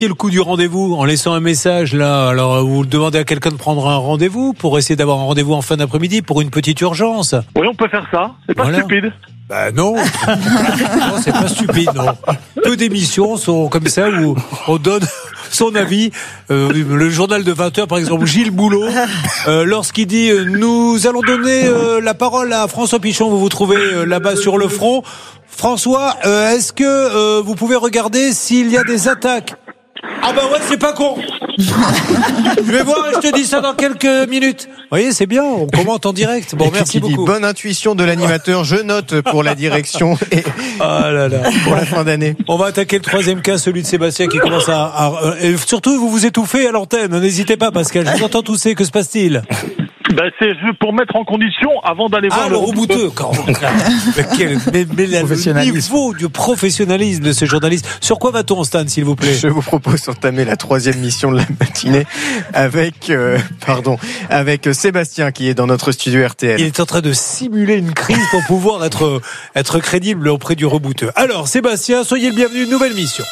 Et le coup du rendez-vous, en laissant un message là, alors vous demandez à quelqu'un de prendre un rendez-vous pour essayer d'avoir un rendez-vous en fin d'après-midi pour une petite urgence. Oui, on peut faire ça. C'est pas stupide. Bah non, non, c'est pas stupide, non. Peu d'émissions sont comme ça où on donne son avis. Le journal de 20h, par exemple, Gilles Boulot, lorsqu'il dit nous allons donner la parole à François Pichon, vous vous trouvez là-bas sur le front. François, est-ce que vous pouvez regarder s'il y a des attaques? Ah bah ouais, c'est pas con. Je vais voir et je te dis ça dans quelques minutes. Vous voyez, c'est bien, on commente en direct. Bon, merci beaucoup. Bonne intuition de l'animateur, je note pour la direction et pour la fin d'année. On va attaquer le troisième cas, celui de Sébastien qui commence et surtout, vous vous étouffez à l'antenne. N'hésitez pas, Pascal, je vous entends tousser, que se passe-t-il? C'est pour mettre en condition avant d'aller voir le rebouteux. Mais le niveau du professionnalisme de ce journaliste. Sur quoi va-t-on, Stan, s'il vous plaît? Je vous propose d'entamer la troisième mission de la matinée avec Sébastien qui est dans notre studio RTL. Il est en train de simuler une crise pour pouvoir être crédible auprès du rebouteux. Alors, Sébastien, soyez le bienvenu, nouvelle mission.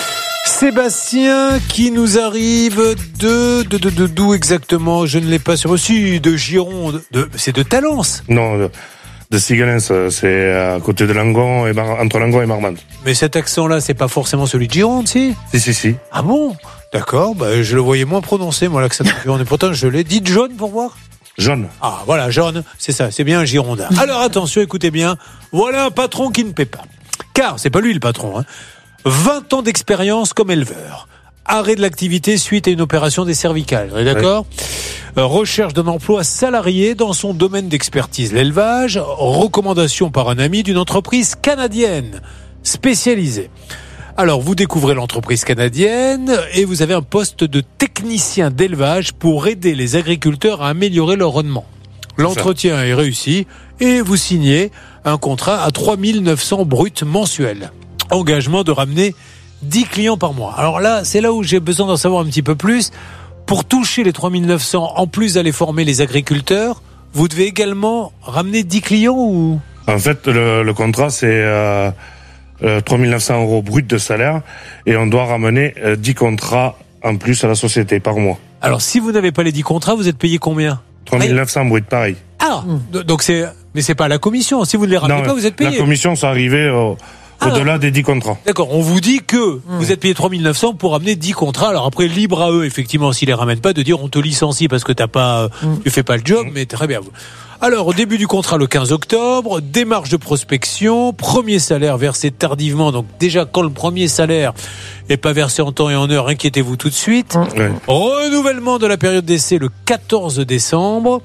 Sébastien qui nous arrive d'où exactement? Je ne l'ai pas reçu. De Gironde. C'est de Talence? Non, de Sigalens, c'est à côté de Langon entre Langon et Marmande. Mais cet accent-là, c'est pas forcément celui de Gironde, si? Si. Ah bon? D'accord, je le voyais moins prononcé, moi, l'accent de Gironde. Et pourtant, je l'ai dit jaune pour voir. Jaune. Ah, voilà, jaune, c'est ça, c'est bien un Girondin. Alors attention, écoutez bien, voilà un patron qui ne paie pas. Car, c'est pas lui le patron, 20 ans d'expérience comme éleveur. Arrêt de l'activité suite à une opération des cervicales. D'accord ? Ouais. Recherche d'un emploi salarié dans son domaine d'expertise, l'élevage. Recommandation par un ami d'une entreprise canadienne spécialisée. Alors, vous découvrez l'entreprise canadienne et vous avez un poste de technicien d'élevage pour aider les agriculteurs à améliorer leur rendement. L'entretien est réussi et vous signez un contrat à 3 900 bruts mensuels. Engagement de ramener 10 clients par mois. Alors là, c'est là où j'ai besoin d'en savoir un petit peu plus. Pour toucher les 3 900, en plus d'aller former les agriculteurs, vous devez également ramener 10 clients ou... En fait, le contrat, c'est 3 900 euros brut de salaire et on doit ramener 10 contrats en plus à la société par mois. Alors, si vous n'avez pas les 10 contrats, vous êtes payé combien? 3 900 brut, pareil. Ah, donc mais c'est pas la commission. Si vous ne les ramenez pas, vous êtes payé. La commission, c'est arrivé au-delà des 10 contrats. D'accord, on vous dit que vous êtes payé 3 900 pour ramener 10 contrats. Alors après, libre à eux, effectivement, s'ils les ramènent pas, de dire on te licencie parce que tu fais pas le job, mais très bien. Alors, au début du contrat, le 15 octobre, démarche de prospection, premier salaire versé tardivement. Donc déjà, quand le premier salaire n'est pas versé en temps et en heure, inquiétez-vous tout de suite. Ouais. Renouvellement de la période d'essai le 14 décembre.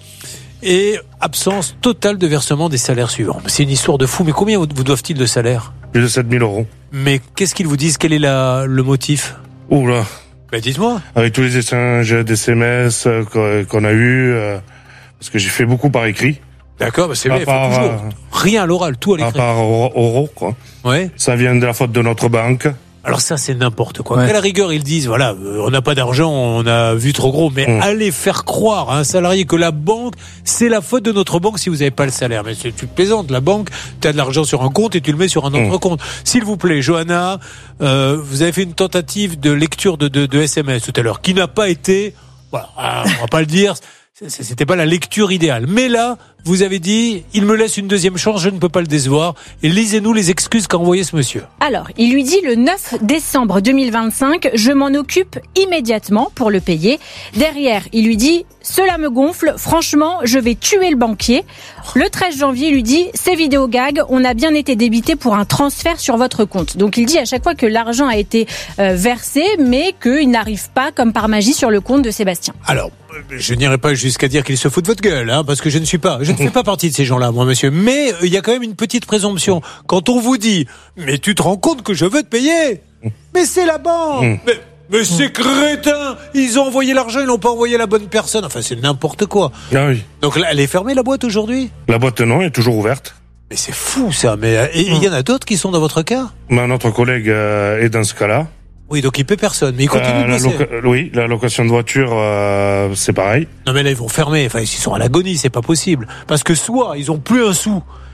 Et absence totale de versement des salaires suivants. C'est une histoire de fou. Mais combien vous doivent-ils de salaire? Plus de 7 000 euros. Mais qu'est-ce qu'ils vous disent? Quel est le motif? Oula. Dites-moi. Avec tous les échanges d'SMS qu'on a eu, parce que j'ai fait beaucoup par écrit. D'accord, c'est vrai, il faut toujours. Rien à l'oral, tout à l'écrit. À part oraux, quoi. Ouais. Ça vient de la faute de notre banque. Alors ça, c'est n'importe quoi. Ouais. À la rigueur, ils disent, voilà, on n'a pas d'argent, on a vu trop gros, mais allez faire croire à un salarié que la banque, c'est la faute de notre banque si vous n'avez pas le salaire. Mais tu plaisantes, la banque, tu as de l'argent sur un compte et tu le mets sur un autre compte. S'il vous plaît, Johanna, vous avez fait une tentative de lecture de SMS tout à l'heure, qui n'a pas été, voilà, on va pas le dire, c'était pas la lecture idéale. Mais là, vous avez dit, il me laisse une deuxième chance, je ne peux pas le décevoir. Et lisez-nous les excuses qu'a envoyé ce monsieur. Alors, il lui dit le 9 décembre 2025, je m'en occupe immédiatement pour le payer. Derrière, il lui dit, cela me gonfle, franchement, je vais tuer le banquier. Le 13 janvier, il lui dit, c'est vidéo gag, on a bien été débité pour un transfert sur votre compte. Donc il dit à chaque fois que l'argent a été versé, mais qu'il n'arrive pas comme par magie sur le compte de Sébastien. Alors, je n'irai pas jusqu'à dire qu'il se fout de votre gueule, parce que je ne fais pas partie de ces gens-là, moi, monsieur. Mais il y a quand même une petite présomption. Quand on vous dit, mais tu te rends compte que je veux te payer? Mais c'est la banque! Mais c'est crétin! Ils ont envoyé l'argent, ils n'ont pas envoyé la bonne personne. Enfin, c'est n'importe quoi. Ah oui. Donc là, elle est fermée, la boîte, aujourd'hui? La boîte, non, elle est toujours ouverte. Mais c'est fou, ça. Mais il y en a d'autres qui sont dans votre cas? Notre collègue est dans ce cas-là. Oui, donc il paie personne, mais il continue de bosser. Oui, la location de voiture, c'est pareil. Non, mais là, ils vont fermer. Enfin, ils sont à l'agonie, c'est pas possible. Parce que soit ils ont plus un sou,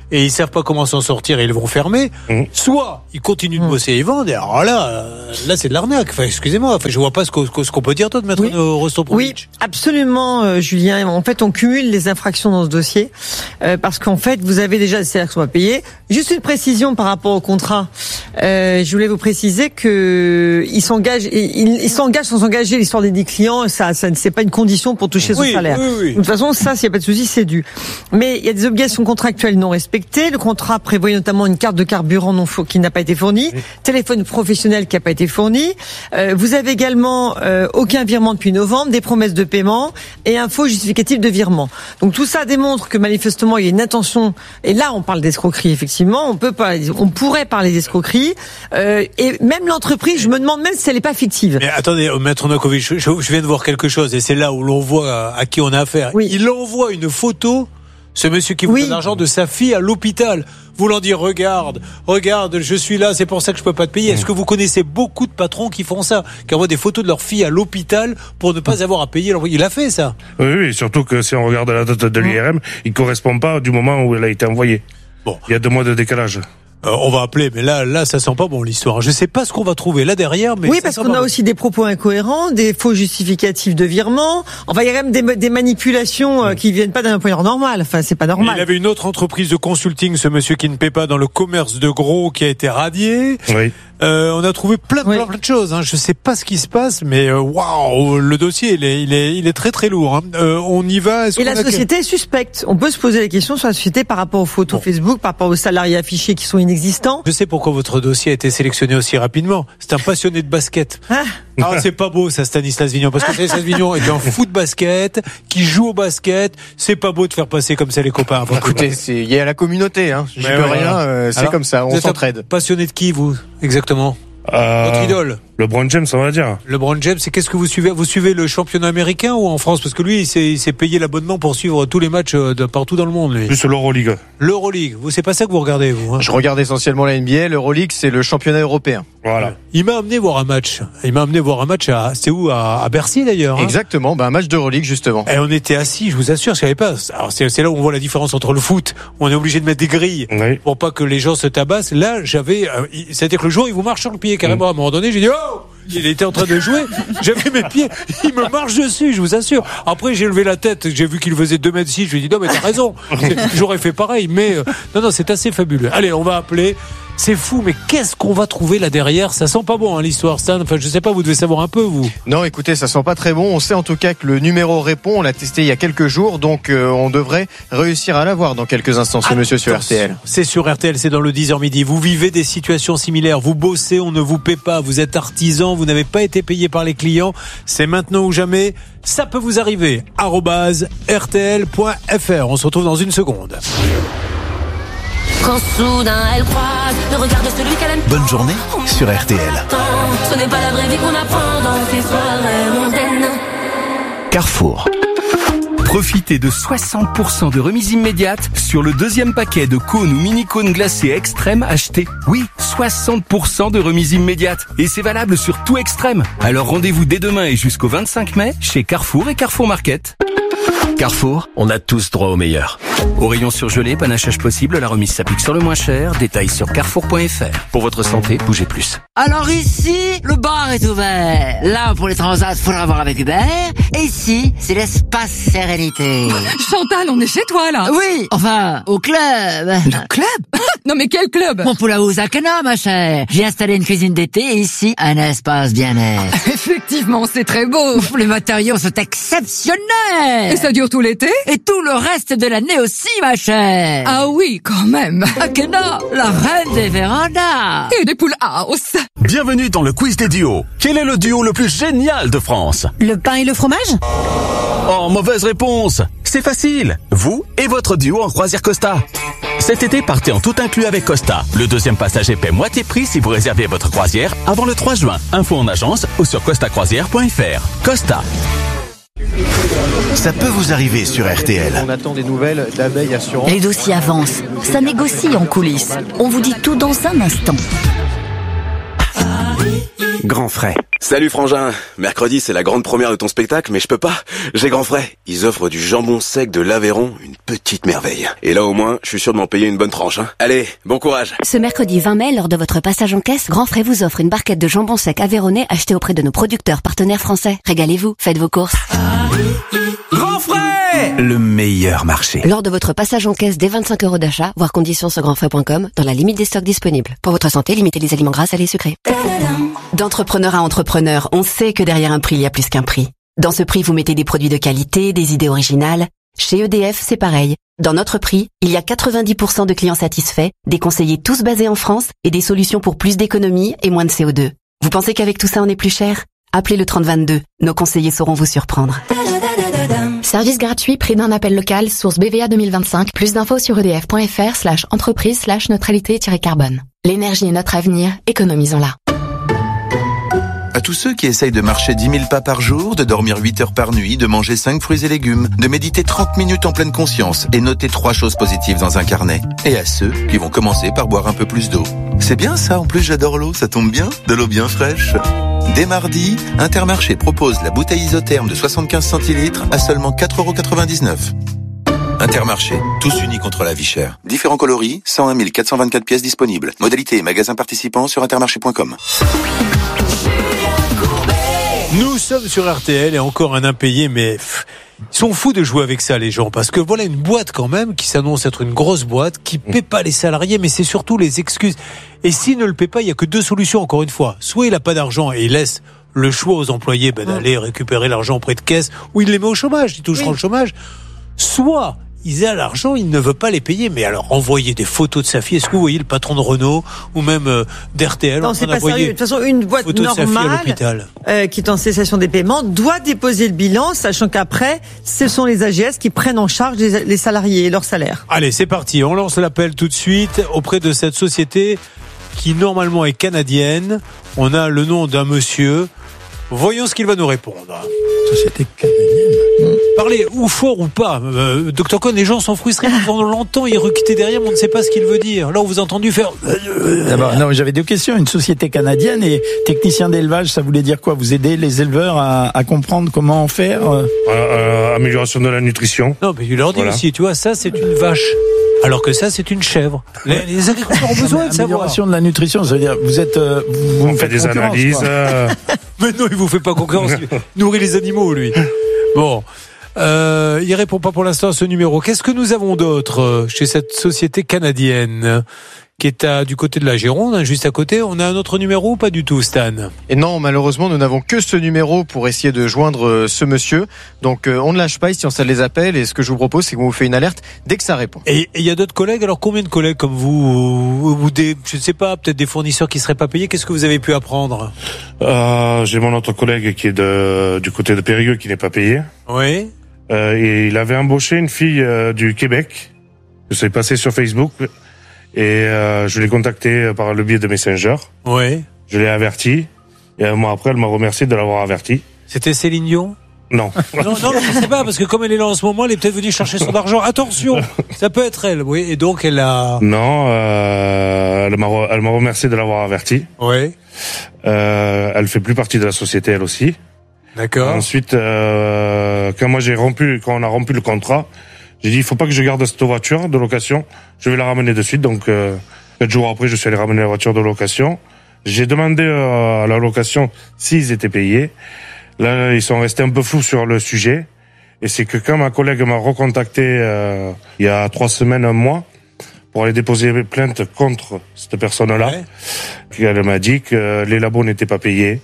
et ils savent pas comment s'en sortir et ils vont fermer, soit ils continuent de bosser et ils vendent. Et alors là c'est de l'arnaque. Enfin, excusez-moi, je vois pas ce qu'on peut dire d'autre, maître Rostropovitch. Oui, absolument, Julien. En fait, on cumule les infractions dans ce dossier parce qu'en fait, vous avez déjà des salaires qui sont pas payés. Juste une précision par rapport au contrat. Je voulais vous préciser que ils s'engagent sans engager l'histoire des 10 clients. Ça c'est pas une condition pour toucher son salaire. Oui. De toute façon, ça, s'il n'y a pas de souci, c'est dû. Mais il y a des obligations contractuelles non respectées. Le contrat prévoit notamment une carte de carburant qui n'a pas été fournie, téléphone professionnel qui n'a pas été fourni. Vous avez également aucun virement depuis novembre, des promesses de paiement et un faux justificatif de virement. Donc tout ça démontre que manifestement il y a une intention. Et là, on parle d'escroquerie. Effectivement, on pourrait parler d'escroquerie. Et même l'entreprise, je me demande même si elle n'est pas fictive. Mais attendez, maître Novakovic, je viens de voir quelque chose et c'est là où l'on voit à qui on a affaire. Oui. Il envoie une photo, ce monsieur qui vous donne l'argent, de sa fille à l'hôpital. Voulant dire, regarde, je suis là, c'est pour ça que je peux pas te payer. Est-ce que vous connaissez beaucoup de patrons qui font ça, qui envoient des photos de leur fille à l'hôpital pour ne pas avoir à payer? Il a fait ça. Oui, surtout que si on regarde la date de l'IRM, il correspond pas du moment où elle a été envoyée. Bon. Il y a 2 mois de décalage. On va appeler, mais là, ça sent pas bon l'histoire. Je sais pas ce qu'on va trouver là derrière, mais oui, parce qu'on a aussi des propos incohérents, des faux justificatifs de virement. Enfin, il y a quand même des manipulations qui viennent pas d'un employeur normal. Enfin, c'est pas normal. Il avait une autre entreprise de consulting, ce monsieur qui ne paie pas, dans le commerce de gros, qui a été radié. Oui. On a trouvé plein de choses. Je sais pas ce qui se passe, mais waouh, le dossier il est très très lourd. On y va. Et la société est suspecte. On peut se poser la question sur la société par rapport aux photos Facebook, par rapport aux salariés affichés qui sont inexistants. Je sais pourquoi votre dossier a été sélectionné aussi rapidement. C'est un passionné de basket. C'est pas beau ça, Stanislas Vignon, parce que Stanislas Vignon est un fou de basket, qui joue au basket. C'est pas beau de faire passer comme ça les copains. Écoutez, il y a la communauté. J'y peux rien. C'est comme ça. On s'entraide. Passionné de qui vous exactement? Votre idole? LeBron James, on va dire. LeBron James, c'est qu'est-ce que vous suivez? Vous suivez le championnat américain ou en France? Parce que lui, il s'est payé l'abonnement pour suivre tous les matchs de partout dans le monde. Lui. Plus l'Euroleague. L'Euroleague, c'est pas ça que vous regardez, vous? Je regarde essentiellement la NBA. L'Euroleague, c'est le championnat européen. Voilà. Il m'a amené voir un match. C'était où? À Bercy d'ailleurs. Exactement, un match d'Euroleague justement. Et on était assis, je vous assure, je savais pas. Alors c'est là où on voit la différence entre le foot, où on est obligé de mettre des grilles pour pas que les gens se tabassent. Là, c'est-à-dire que le joueur, il vous marche sur le pied carrément. À un moment donné, j'ai dit oh. Il était en train de jouer, j'avais mes pieds, il me marche dessus, je vous assure. Après, j'ai levé la tête, j'ai vu qu'il faisait 2,6 m, je lui ai dit non mais t'as raison, j'aurais fait pareil, mais non, c'est assez fabuleux. Allez, on va appeler. C'est fou, mais qu'est-ce qu'on va trouver là derrière? Ça sent pas bon, l'histoire, Stan. Enfin, je sais pas, vous devez savoir un peu, vous. Non, écoutez, ça sent pas très bon. On sait en tout cas que le numéro répond. On l'a testé il y a quelques jours, donc on devrait réussir à l'avoir dans quelques instants, ce monsieur sur RTL. C'est sur RTL, c'est dans le 10h midi. Vous vivez des situations similaires. Vous bossez, on ne vous paie pas. Vous êtes artisan, vous n'avez pas été payé par les clients. C'est maintenant ou jamais. Ça peut vous arriver. @rtl.fr. On se retrouve dans une seconde. Quand soudain elle croise le regard de celui qu'elle aime. Bonne journée sur RTL. Ce n'est pas la vraie vie qu'on apprend dans ces soirées mondaines. Carrefour. Profitez de 60% de remise immédiate sur le 2e paquet de cônes ou mini-cônes glacés Extrême achetés. Oui, 60% de remise immédiate. Et c'est valable sur tout Extrême. Alors rendez-vous dès demain et jusqu'au 25 mai chez Carrefour et Carrefour Market. Carrefour, on a tous droit au meilleur. Au rayon surgelé, panachage possible, la remise s'applique sur le moins cher. Détails sur carrefour.fr. Pour votre santé, bougez plus. Alors ici, le bar est ouvert. Là, pour les transats, faudra voir avec Hubert. Et ici, c'est l'espace sérénité. Chantal, on est chez toi, là. Oui, enfin, au club. Le club? Non mais quel club? Mon poulain Zakana, ma chère. J'ai installé une cuisine d'été et ici, un espace bien-être. Effectivement, c'est très beau. Les matériaux sont exceptionnels. Et ça dure tout l'été? Et tout le reste de l'année aussi, ma chère. Ah oui, quand même. Akena, la reine des vérandas. Et des poules house. Bienvenue dans le quiz des duos. Quel est le duo le plus génial de France? Le pain et le fromage? Oh, mauvaise réponse. C'est facile. Vous et votre duo en croisière Costa. Cet été, partez en tout inclus avec Costa. Le 2e passager paie moitié prix si vous réservez votre croisière avant le 3 juin. Info en agence ou sur costacroisière.fr. Costa. Ça peut vous arriver sur RTL. On attend des nouvelles d'Abeille Assurance. Les dossiers avancent. Ça négocie en coulisses. On vous dit tout dans un instant. Grand frais. Salut frangin, mercredi c'est la grande première de ton spectacle, mais je peux pas, j'ai grand frais. Ils offrent du jambon sec de l'Aveyron, une petite merveille. Et là au moins, je suis sûr de m'en payer une bonne tranche. Allez, bon courage. Ce mercredi 20 mai, lors de votre passage en caisse, Grand Frais vous offre une barquette de jambon sec aveyronnais achetée auprès de nos producteurs partenaires français. Régalez-vous, faites vos courses. Grand Frais, le meilleur marché. Lors de votre passage en caisse dès 25 € d'achat, voir conditions sur grandfrais.com, dans la limite des stocks disponibles. Pour votre santé, limitez les aliments gras, salés et sucrés. D'entrepreneur à entrepreneur, on sait que derrière un prix, il y a plus qu'un prix. Dans ce prix, vous mettez des produits de qualité, des idées originales. Chez EDF, c'est pareil. Dans notre prix, il y a 90% de clients satisfaits, des conseillers tous basés en France et des solutions pour plus d'économie et moins de CO2. Vous pensez qu'avec tout ça, on est plus cher ? Appelez le 3022. Nos conseillers sauront vous surprendre. Service gratuit, prix d'un appel local, source BVA 2025. Plus d'infos sur edf.fr/entreprise/neutralité-carbone. L'énergie est notre avenir, économisons-la. À tous ceux qui essayent de marcher 10 000 pas par jour, de dormir 8 heures par nuit, de manger 5 fruits et légumes, de méditer 30 minutes en pleine conscience et noter 3 choses positives dans un carnet. Et à ceux qui vont commencer par boire un peu plus d'eau. C'est bien ça, en plus j'adore l'eau, ça tombe bien, de l'eau bien fraîche. Dès mardi, Intermarché propose la bouteille isotherme de 75 centilitres à seulement 4,99 €. Intermarché, tous unis contre la vie chère. Différents coloris, 101 424 pièces disponibles. Modalité et magasins participants sur intermarché.com. Nous sommes sur RTL et encore un impayé, mais ils sont fous de jouer avec ça les gens, parce que voilà une boîte quand même qui s'annonce être une grosse boîte, qui paie pas les salariés, mais c'est surtout les excuses. Et s'il ne le paie pas, il y a que 2 solutions encore une fois. Soit il a pas d'argent et il laisse le choix aux employés d'aller récupérer l'argent auprès de caisse, ou il les met au chômage, ils toucheront le chômage. Soit ils ont l'argent, il ne veut pas les payer. Mais alors, envoyer des photos de sa fille. Est-ce que vous voyez le patron de Renault ou même d'RTL? Non, c'est pas sérieux. De toute façon, une boîte normale qui est en cessation des paiements doit déposer le bilan, sachant qu'après, ce sont les AGS qui prennent en charge les salariés et leur salaire. Allez, c'est parti. On lance l'appel tout de suite auprès de cette société qui normalement est canadienne. On a le nom d'un monsieur. Voyons ce qu'il va nous répondre. Société canadienne. Parlez ou fort ou pas. Dr Cohn, les gens sont frustrés pendant longtemps. Ils requittent derrière, mais on ne sait pas ce qu'il veut dire. Là, on vous a entendu faire. D'abord, non, j'avais 2 questions. Une société canadienne et technicien d'élevage, ça voulait dire quoi? Vous aidez les éleveurs à comprendre comment faire amélioration de la nutrition. Non, mais il leur dit aussi, tu vois, ça c'est une vache. Alors que ça, c'est une chèvre. Les agriculteurs ont besoin de savoir. Amélioration de la nutrition, ça veut dire, vous êtes, on fait des analyses. Mais non, il vous fait pas concurrence. Il nourrit les animaux, lui. Bon. Il répond pas pour l'instant à ce numéro. Qu'est-ce que nous avons d'autre chez cette société canadienne qui est du côté de la Gironde, juste à côté? On a un autre numéro ou pas du tout, Stan? Et non, malheureusement, nous n'avons que ce numéro pour essayer de joindre ce monsieur. Donc, on ne lâche pas ici, on ça les appelle. Et ce que je vous propose, c'est qu'on vous fait une alerte dès que ça répond. Et il y a d'autres collègues. Alors, combien de collègues comme vous, ou des, je ne sais pas, peut-être des fournisseurs qui seraient pas payés? Qu'est-ce que vous avez pu apprendre? J'ai mon autre collègue qui est du côté de Périgueux qui n'est pas payé. Oui. Et il avait embauché une fille du Québec. Je s'est passé sur Facebook. Et je l'ai contacté par le biais de Messenger. Oui. Je l'ai averti. Et un mois après, elle m'a remercié de l'avoir averti. C'était Céline Dion? Non. Non, je sais pas, parce que comme elle est là en ce moment, elle est peut-être venue chercher son argent. Attention, ça peut être elle, oui. Et donc, elle a... Non, elle m'a remercié de l'avoir averti. Oui. Elle fait plus partie de la société, elle aussi. D'accord. Ensuite, quand on a rompu le contrat, j'ai dit, il faut pas que je garde cette voiture de location. Je vais la ramener de suite. Donc, 4 jours après, je suis allé ramener la voiture de location. J'ai demandé à la location s'ils étaient payés. Là, ils sont restés un peu flous sur le sujet. Et c'est que quand ma collègue m'a recontacté il y a 3 semaines, un mois, pour aller déposer plainte contre cette personne-là, elle m'a dit que les labos n'étaient pas payés.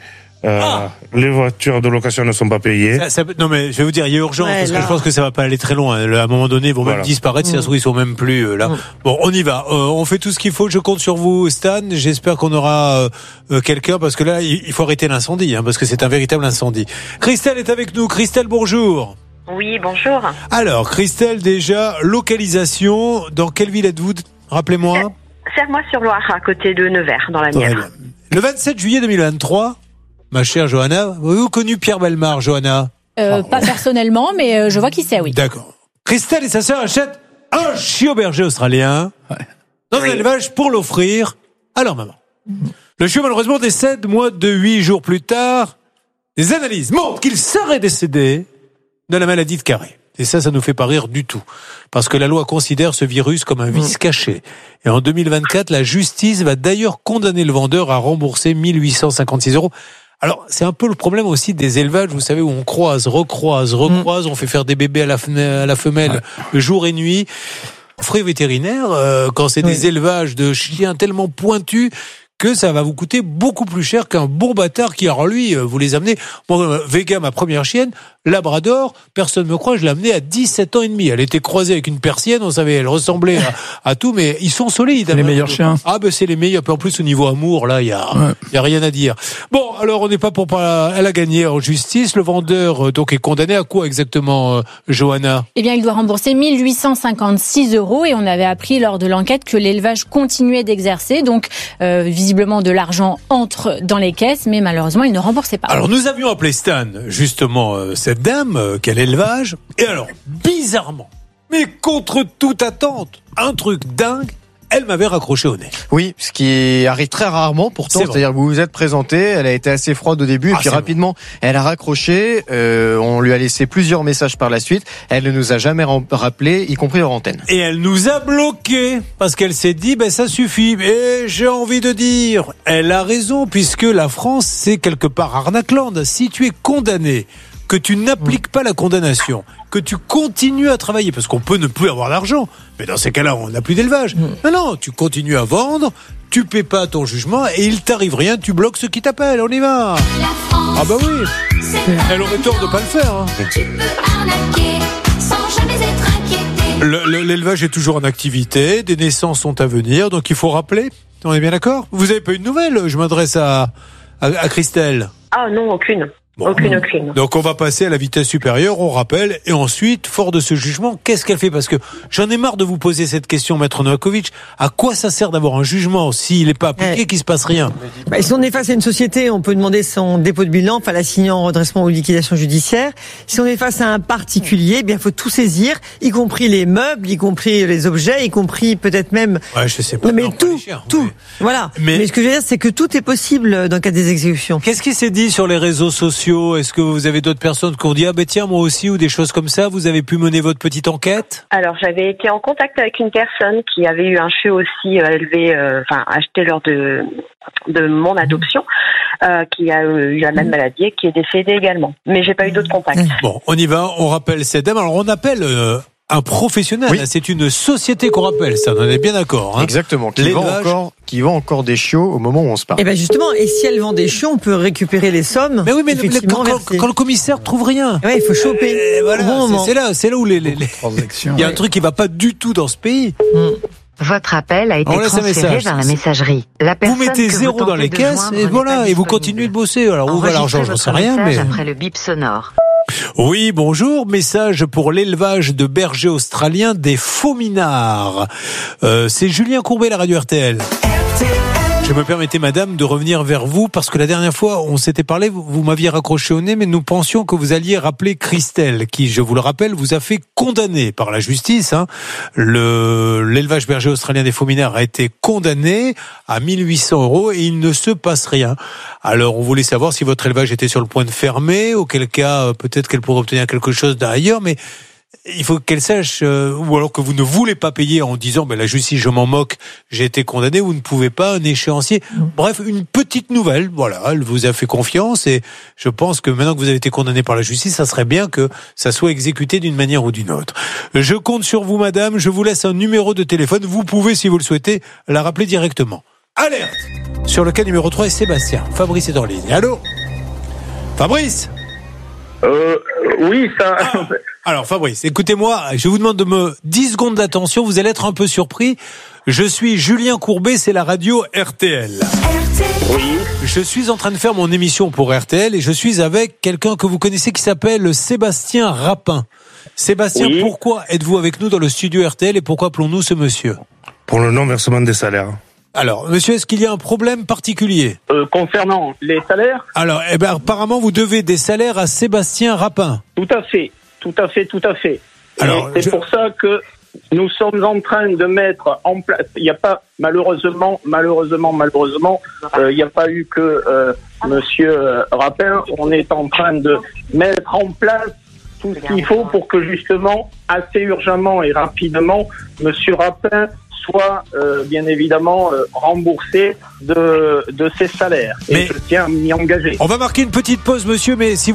Les voitures de location ne sont pas payées. Non mais je vais vous dire, il y a urgence parce que je pense que ça va pas aller très loin. À un moment donné, ils vont même disparaître. Si ça se trouve, ils sont même plus là. Bon, on y va. On fait tout ce qu'il faut. Je compte sur vous, Stan. J'espère qu'on aura quelqu'un parce que là, il faut arrêter l'incendie, parce que c'est un véritable incendie. Christelle est avec nous. Christelle, bonjour. Oui, bonjour. Alors, Christelle, déjà localisation. Dans quelle ville êtes-vous? Rappelez-moi. Sermois-sur-Loire, à côté de Nevers, dans la Nièvre. Le 27 juillet 2023. Ma chère Johanna, avez-vous connu Pierre Bellemare, Johanna? Pas personnellement, mais je vois qui c'est, oui. D'accord. Christelle et sa sœur achètent un chiot berger australien dans un élevage pour l'offrir à leur maman. Le chiot malheureusement décède moins de 8 jours plus tard. Les analyses montrent qu'il serait décédé de la maladie de Carré. Et ça nous fait pas rire du tout. Parce que la loi considère ce virus comme un vice caché. Et en 2024, la justice va d'ailleurs condamner le vendeur à rembourser 1856 €. Alors, c'est un peu le problème aussi des élevages, vous savez, où on croise, recroise, on fait faire des bébés à la femelle jour et nuit. Frais vétérinaires, quand c'est des élevages de chiens tellement pointus, que ça va vous coûter beaucoup plus cher qu'un bon bâtard qui, alors lui, vous les amenez. Moi, Vega, ma première chienne, Labrador, personne me croit, je l'ai amenée à 17 ans et demi. Elle était croisée avec une persienne, on savait, elle ressemblait à tout, mais ils sont solides. C'est les meilleurs chiens. Ah, ben, c'est les meilleurs. En plus, au niveau amour, là, il y a rien à dire. Bon, alors, on n'est pas pour pas, elle a gagné en justice. Le vendeur, donc, est condamné à quoi exactement, Johanna? Eh bien, il doit rembourser 1856 € et on avait appris lors de l'enquête que l'élevage continuait d'exercer. Donc, visiblement, de l'argent entre dans les caisses, mais malheureusement, il ne remboursait pas. Alors, nous avions appelé Stan, justement, cette dame, quel élevage. Et alors, bizarrement, mais contre toute attente, un truc dingue, elle m'avait raccroché au nez. Oui, ce qui arrive très rarement pourtant, c'est-à-dire que vous vous êtes présenté, elle a été assez froide au début, et puis rapidement, elle a raccroché, on lui a laissé plusieurs messages par la suite, elle ne nous a jamais rappelé, y compris hors antenne. Et elle nous a bloqués, parce qu'elle s'est dit, ben ça suffit. Et j'ai envie de dire, elle a raison, puisque la France, c'est quelque part Arnacland. Si tu es condamné, que tu n'appliques pas la condamnation, que tu continues à travailler, parce qu'on peut ne plus avoir d'argent, mais dans ces cas-là, on n'a plus d'élevage. Non, tu continues à vendre, tu paies pas ton jugement, et il t'arrive rien, tu bloques ceux qui t'appellent, on y va. Ah bah oui, elle aurait tort de pas le faire. Hein. Tu peux arnaquer sans jamais être inquiété. L'élevage est toujours en activité, des naissances sont à venir, donc il faut rappeler, on est bien d'accord? Vous avez pas eu de nouvelles? Je m'adresse à Christelle. Ah non, aucune. Bon. Aucune. Donc on va passer à la vitesse supérieure, on rappelle, et ensuite, fort de ce jugement, qu'est-ce qu'elle fait? Parce que j'en ai marre de vous poser cette question, Maître Novakovic. À quoi ça sert d'avoir un jugement s'il n'est pas appliqué, qu'il se passe rien? Si on est face à une société, on peut demander son dépôt de bilan, enfin la signer en redressement ou liquidation judiciaire. Si on est face à un particulier, il faut tout saisir, y compris les meubles, y compris les objets, y compris peut-être même. Ouais, je sais pas. Mais tout. Voilà. Mais ce que je veux dire, c'est que tout est possible dans le cas des exécutions. Qu'est-ce qui s'est dit sur les réseaux sociaux? Est-ce que vous avez d'autres personnes qui ont dit tiens, moi aussi, ou des choses comme ça? Vous avez pu mener votre petite enquête? Alors j'avais été en contact avec une personne qui avait eu un chiot aussi élevé, acheté lors de mon adoption, qui a eu la même maladie et qui est décédé également. Mais j'ai pas eu d'autres contacts. Bon, on y va, on rappelle cette dame. Alors on appelle un professionnel, oui. C'est une société qu'on rappelle, ça, on est bien d'accord. Hein. Exactement, qui vend encore des chiots au moment où on se parle. Et justement, et si elle vend des chiots, on peut récupérer les sommes. Mais oui, mais quand le commissaire trouve rien. Ouais, il faut choper. Voilà, c'est là où il y a un truc qui va pas du tout dans ce pays. Votre appel a été transféré vers la messagerie. Vous mettez 0 dans les caisses et voilà, et vous continuez de bosser. Alors où va l'argent, j'en sais rien, mais après le bip sonore. Oui, bonjour. Message pour l'élevage de bergers australiens des faux-minards. C'est Julien Courbet, la radio RTL. Je me permettais, madame, de revenir vers vous parce que la dernière fois, on s'était parlé, vous m'aviez raccroché au nez, mais nous pensions que vous alliez rappeler Christelle, qui, je vous le rappelle, vous a fait condamner par la justice. Hein. L'élevage berger australien des faux-minards a été condamné à 1800 € et il ne se passe rien. Alors, on voulait savoir si votre élevage était sur le point de fermer, auquel cas, peut-être qu'elle pourrait obtenir quelque chose d'ailleurs, mais il faut qu'elle sache, ou alors que vous ne voulez pas payer en disant la justice, je m'en moque, j'ai été condamné, vous ne pouvez pas, un échéancier. Bref, une petite nouvelle, voilà, elle vous a fait confiance et je pense que maintenant que vous avez été condamné par la justice, ça serait bien que ça soit exécuté d'une manière ou d'une autre. Je compte sur vous, madame, je vous laisse un numéro de téléphone, vous pouvez, si vous le souhaitez, la rappeler directement. Alerte! Sur le cas numéro 3 est Sébastien. Fabrice est en ligne. Allô? Fabrice? Oui, ça... Alors Fabrice, écoutez-moi, je vous demande de me 10 secondes d'attention, vous allez être un peu surpris. Je suis Julien Courbet, c'est la radio RTL. Oui. Je suis en train de faire mon émission pour RTL et je suis avec quelqu'un que vous connaissez qui s'appelle Sébastien Rapin. Sébastien, oui. Pourquoi êtes-vous avec nous dans le studio RTL et pourquoi appelons-nous ce monsieur? Pour le non-versement des salaires. Alors, monsieur, est-ce qu'il y a un problème particulier concernant les salaires? Alors, apparemment, vous devez des salaires à Sébastien Rapin. Tout à fait. Alors, c'est pour ça que nous sommes en train de mettre en place. Il n'y a pas malheureusement, il n'y a pas eu que Monsieur Rapin. On est en train de mettre en place tout ce qu'il faut pour que justement, assez urgemment et rapidement, Monsieur Rapin soit bien évidemment remboursé de ses salaires. Et je tiens à m'y engager. On va marquer une petite pause, monsieur, mais si